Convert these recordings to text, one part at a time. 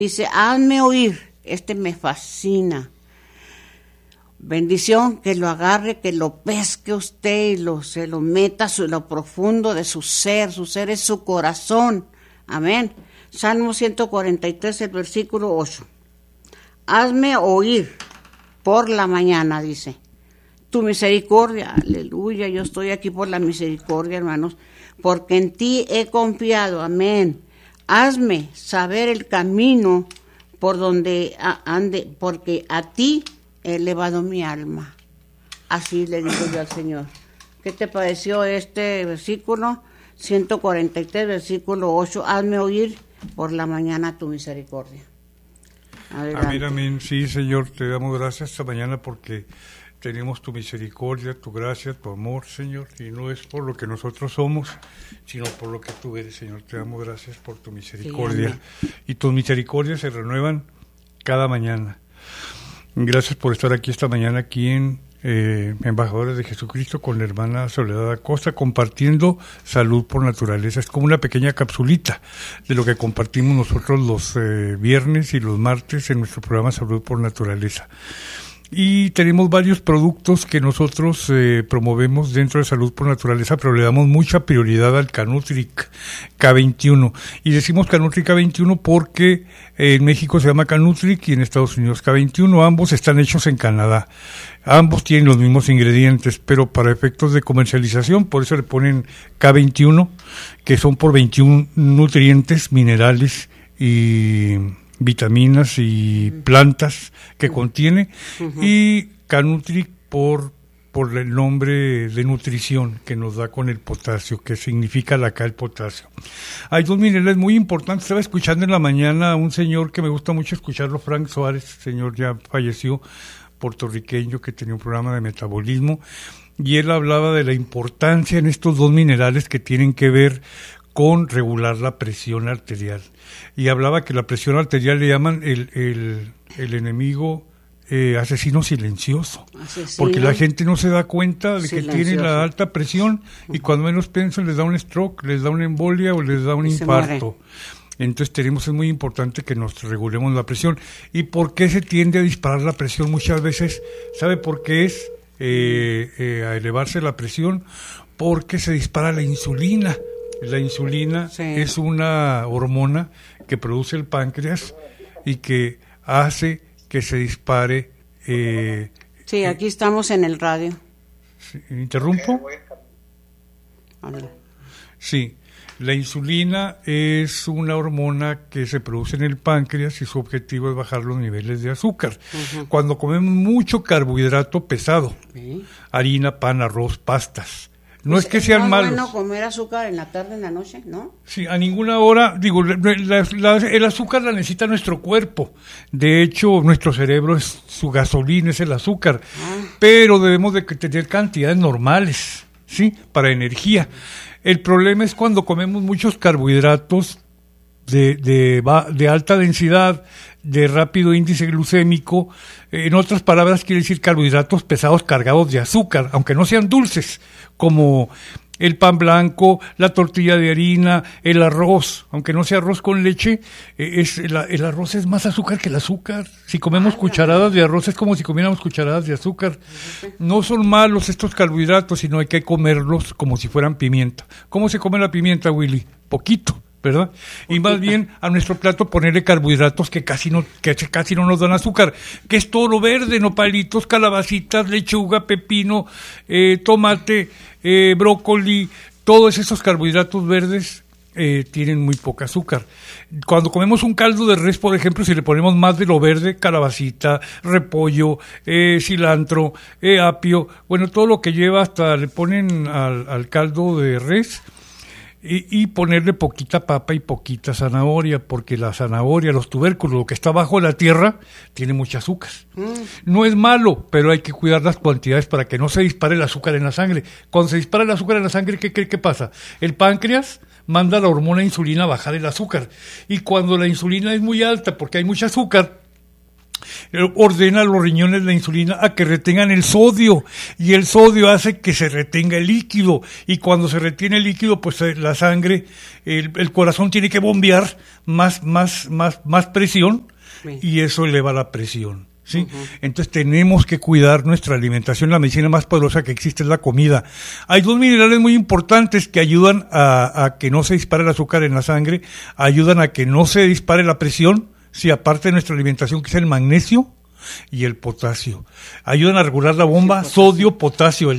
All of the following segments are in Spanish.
Dice, hazme oír, me fascina. Bendición, que lo agarre, que lo pesque usted y se lo meta a lo profundo de su ser es su corazón. Amén. Salmo 143, el versículo 8. Hazme oír por la mañana, dice, tu misericordia. Aleluya, yo estoy aquí por la misericordia, hermanos, porque en ti he confiado. Amén. Hazme saber el camino por donde ande, porque a ti he elevado mi alma. Así le digo yo al Señor. ¿Qué te pareció este versículo? 143, versículo 8. Hazme oír por la mañana tu misericordia. Adelante. Amén, amén. Sí, Señor, te damos gracias esta mañana porque tenemos tu misericordia, tu gracia, tu amor, Señor, y no es por lo que nosotros somos, sino por lo que tú eres, Señor. Te damos gracias por tu misericordia. Sí, y tus misericordias se renuevan cada mañana. Gracias por estar aquí esta mañana, aquí en Embajadores de Jesucristo, con la hermana Soledad Acosta, compartiendo salud por naturaleza. Es como una pequeña capsulita de lo que compartimos nosotros los viernes y los martes en nuestro programa Salud por Naturaleza. Y tenemos varios productos que nosotros promovemos dentro de Salud por Naturaleza, pero le damos mucha prioridad al Canutric K21. Y decimos Canutric K21 porque en México se llama Canutric y en Estados Unidos K21. Ambos están hechos en Canadá. Ambos tienen los mismos ingredientes, pero para efectos de comercialización, por eso le ponen K21, que son por 21 nutrientes, minerales y vitaminas y plantas que contiene, y Canutric por el nombre de nutrición que nos da con el potasio, que significa el potasio. Hay dos minerales muy importantes. Estaba escuchando en la mañana a un señor que me gusta mucho escucharlo, Frank Suárez, señor ya falleció, puertorriqueño, que tenía un programa de metabolismo, y él hablaba de la importancia en estos dos minerales que tienen que ver con regular la presión arterial. Y hablaba que la presión arterial le llaman el enemigo asesino silencioso, porque la gente no se da cuenta de que tiene la alta presión y cuando menos piensan les da un stroke, les da una embolia o les da un infarto. Entonces es muy importante que nos regulemos la presión. ¿Y por qué se tiende a disparar la presión muchas veces? ¿Sabe por qué es a elevarse la presión? Porque se dispara la insulina. La insulina es una hormona que produce el páncreas y que hace que se dispare. Sí, aquí estamos en el radio. ¿Interrumpo? Sí, la insulina es una hormona que se produce en el páncreas y su objetivo es bajar los niveles de azúcar. Cuando comemos mucho carbohidrato pesado, harina, pan, arroz, pastas, no es que sean malos. ¿Es bueno comer azúcar en la tarde, en la noche, no? Sí, a ninguna hora. Digo, el azúcar la necesita nuestro cuerpo. De hecho, nuestro cerebro es su gasolina, es el azúcar. Pero debemos de tener cantidades normales, ¿sí? Para energía. El problema es cuando comemos muchos carbohidratos de alta densidad, de rápido índice glucémico. En otras palabras, quiere decir carbohidratos pesados cargados de azúcar, aunque no sean dulces, como el pan blanco, la tortilla de harina, el arroz, aunque no sea arroz con leche, el arroz es más azúcar que el azúcar. Si comemos cucharadas de arroz es como si comiéramos cucharadas de azúcar. No son malos estos carbohidratos, sino hay que comerlos como si fueran pimienta. ¿Cómo se come la pimienta, Willy? Poquito, ¿verdad? Y más bien a nuestro plato ponerle carbohidratos que casi no nos dan azúcar, que es todo lo verde, nopalitos, calabacitas, lechuga, pepino, tomate, brócoli, todos esos carbohidratos verdes tienen muy poca azúcar. Cuando comemos un caldo de res, por ejemplo, si le ponemos más de lo verde, calabacita, repollo, cilantro, apio, bueno, todo lo que lleva, hasta le ponen al caldo de res, y ponerle poquita papa y poquita zanahoria, porque la zanahoria, los tubérculos, lo que está bajo la tierra, tiene mucho azúcar. No es malo, pero hay que cuidar las cantidades para que no se dispare el azúcar en la sangre. Cuando se dispara el azúcar en la sangre, ¿qué pasa? El páncreas manda la hormona insulina a bajar el azúcar, y cuando la insulina es muy alta, porque hay mucho azúcar, ordena a los riñones la insulina a que retengan el sodio, y el sodio hace que se retenga el líquido, y cuando se retiene el líquido, pues la sangre, el corazón tiene que bombear más presión, Sí. y eso eleva la presión. ¿Sí? Entonces tenemos que cuidar nuestra alimentación. La medicina más poderosa que existe es la comida. Hay 2 minerales muy importantes que ayudan a que no se dispare el azúcar en la sangre, ayudan a que no se dispare la presión, sí, aparte de nuestra alimentación, que es el magnesio y el potasio. Ayudan a regular la bomba, sí, sodio, potasio,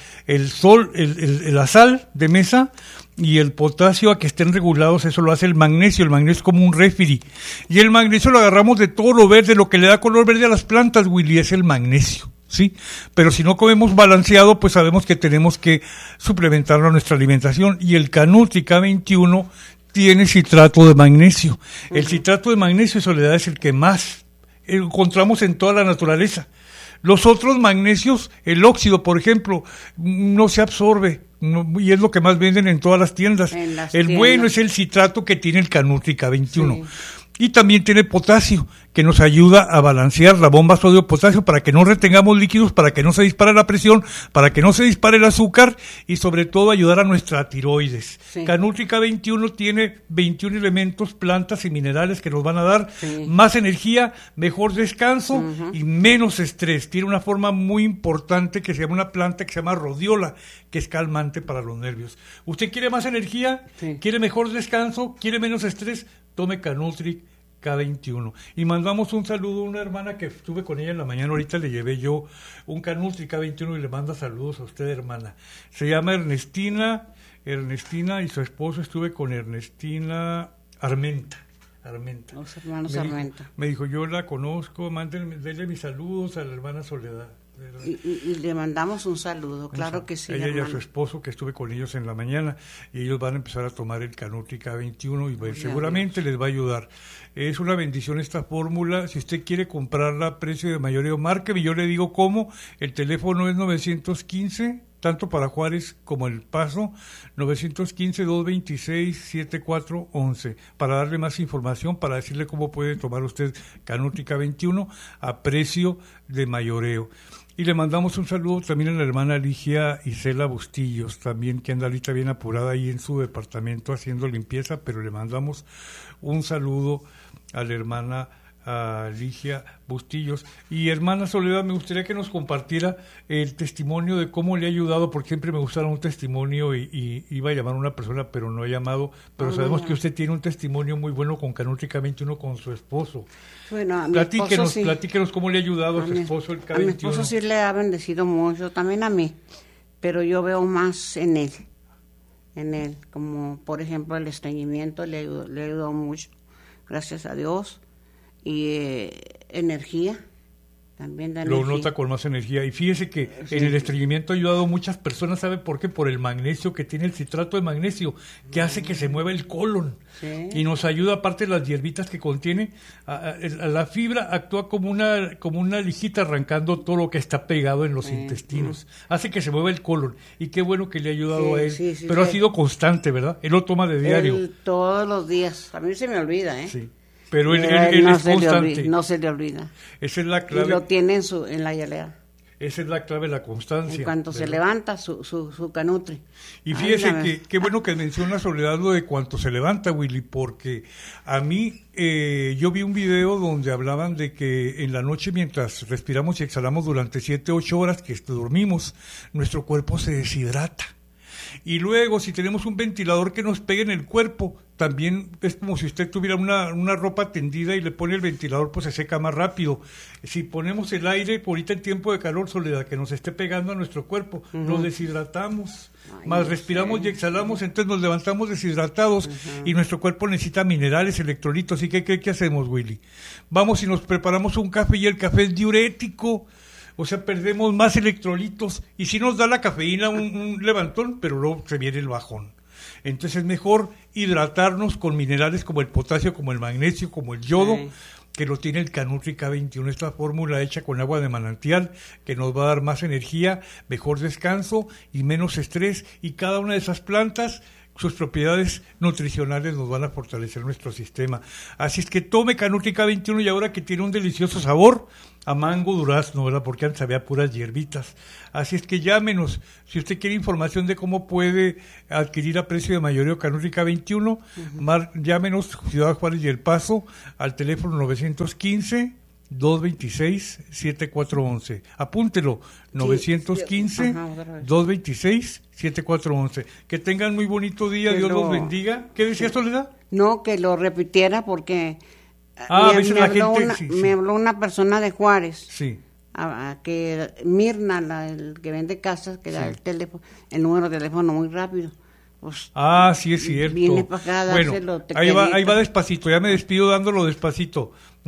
la sal de mesa y el potasio a que estén regulados, eso lo hace el magnesio. El magnesio es como un refri, y el magnesio lo agarramos de todo lo verde, lo que le da color verde a las plantas, Willy, es el magnesio, ¿sí? Pero si no comemos balanceado, pues sabemos que tenemos que suplementarlo a nuestra alimentación, y el Canutri K21 tiene citrato de magnesio. El citrato de magnesio, Soledad, es el que más encontramos en toda la naturaleza. Los otros magnesios, el óxido, por ejemplo, no se absorbe, y es lo que más venden en todas las tiendas. Bueno es el citrato que tiene el Canutri K21. Sí. Y también tiene potasio, que nos ayuda a balancear la bomba sodio-potasio para que no retengamos líquidos, para que no se dispare la presión, para que no se dispare el azúcar, y sobre todo ayudar a nuestra tiroides. Sí. Canutri K21 tiene 21 elementos, plantas y minerales que nos van a dar más energía, mejor descanso y menos estrés. Tiene una forma muy importante que se llama una planta que se llama rodiola, que es calmante para los nervios. ¿Usted quiere más energía? Sí. ¿Quiere mejor descanso? ¿Quiere menos estrés? Tome Canutri K21. Y mandamos un saludo a una hermana que estuve con ella en la mañana, ahorita le llevé yo un Canutri K21 y le manda saludos a usted, hermana. Se llama Ernestina y su esposo, estuve con Ernestina Armenta. Los hermanos Armenta. Me dijo, yo la conozco, denle mis saludos a la hermana Soledad. Y le mandamos un saludo, claro que sí. Ella y a su esposo, que estuve con ellos en la mañana, y ellos van a empezar a tomar el Canutri K21 y seguramente les va a ayudar. Es una bendición esta fórmula. Si usted quiere comprarla a precio de mayoreo, márqueme, yo le digo cómo. El teléfono es 915, tanto para Juárez como El Paso, 915-226-7411, para darle más información, para decirle cómo puede tomar usted Canutri K21 a precio de mayoreo. Y le mandamos un saludo también a la hermana Ligia Isela Bustillos, también, que anda ahorita bien apurada ahí en su departamento haciendo limpieza, pero le mandamos un saludo a la hermana Ligia Bustillos. Y hermana Soledad, me gustaría que nos compartiera el testimonio de cómo le ha ayudado, porque siempre me gusta dar un testimonio y iba a llamar a una persona, pero no he llamado, pero sabemos que usted tiene un testimonio muy bueno con Canutri K21 con su esposo. Bueno, a mi esposo sí. Platíquenos cómo le ha ayudado a su esposo el K21. A mi esposo sí le ha bendecido mucho, también a mí, pero yo veo más en él, como por ejemplo el estreñimiento le ayudó mucho, gracias a Dios. Y energía, también da energía. Lo nota con más energía. Y fíjese que en el estreñimiento ha ayudado a muchas personas, ¿sabe por qué? Por el magnesio que tiene el citrato de magnesio, que hace que se mueva el colon. Sí. Y nos ayuda, aparte de las hierbitas que contiene, la fibra actúa como una lijita arrancando todo lo que está pegado en los intestinos. Hace que se mueva el colon. Y qué bueno que le ha ayudado a él. Pero ha sido constante, ¿verdad? Él lo toma de diario. Todos los días. A mí se me olvida, ¿eh? Sí. Pero él es constante. No se le olvida. Esa es la clave. Y lo tiene en la hielera. Esa es la clave, la constancia. En cuanto se levanta su Canutri. Y fíjese qué bueno que menciona Soledad lo de cuánto se levanta, Willy, porque a mí yo vi un video donde hablaban de que en la noche, mientras respiramos y exhalamos durante 7-8 horas que dormimos, nuestro cuerpo se deshidrata. Y luego, si tenemos un ventilador que nos pegue en el cuerpo, también es como si usted tuviera una ropa tendida y le pone el ventilador, pues se seca más rápido. Si ponemos el aire, ahorita en tiempo de calor, Soledad, que nos esté pegando a nuestro cuerpo, nos deshidratamos. Más respiramos y exhalamos, entonces nos levantamos deshidratados y nuestro cuerpo necesita minerales, electrolitos. ¿Y qué cree que hacemos, Willy? Vamos y nos preparamos un café, y el café es diurético. O sea, perdemos más electrolitos y sí nos da la cafeína un levantón, pero luego se viene el bajón. Entonces es mejor hidratarnos con minerales como el potasio, como el magnesio, como el yodo, que lo tiene el Canutri K21, esta fórmula hecha con agua de manantial, que nos va a dar más energía, mejor descanso y menos estrés. Y cada una de esas plantas sus propiedades nutricionales nos van a fortalecer nuestro sistema. Así es que tome Canútica 21 y ahora que tiene un delicioso sabor a mango durazno, ¿verdad? Porque antes había puras hierbitas. Así es que llámenos. Si usted quiere información de cómo puede adquirir a precio de mayoreo Canútica 21, llámenos Ciudad Juárez y El Paso al teléfono 915-226-7411. Apúntelo, 915-226-7411. Que tengan muy bonito día, Que Dios los bendiga. ¿Qué decía Soledad? No, que lo repitiera porque a veces la gente... me habló una persona de Juárez. Sí. Que Mirna, el que vende casas, que da el número de teléfono muy rápido. Pues, sí es cierto. Viene para acá a dárselo, bueno, ahí va despacito, ya me despido dándolo despacito.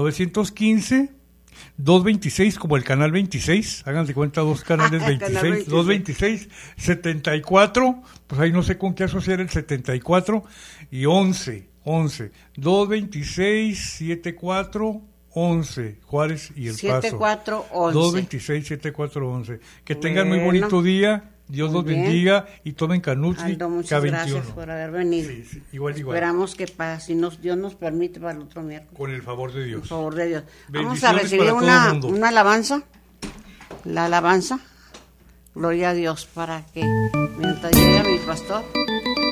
915-226, como el canal 26, háganse cuenta, dos canales 26, 226, 74, pues ahí no sé con qué asociar el 74, y 11, 226, 74, 11, Juárez y El Paso. 7411. 226, 7411. Que tengan muy bonito día. Dios los bendiga y tomen Canútica. Aldo, muchas gracias por haber venido. Sí, igual. Esperamos que si Dios nos permite para el otro miércoles. Con el favor de Dios. Por favor de Dios. Vamos Bendiciones a recibir para una alabanza. La alabanza. Gloria a Dios para que mientras llega mi pastor.